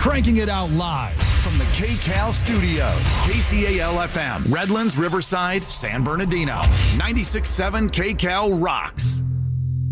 cranking it out live from the KCAL studio. KCAL-FM, Redlands, Riverside, San Bernardino. 96.7 KCAL rocks.